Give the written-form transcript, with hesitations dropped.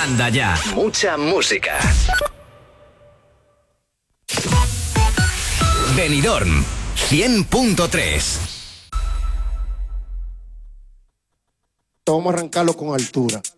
Manda ya. Mucha música. Benidorm 100.3. Vamos a arrancarlo con altura.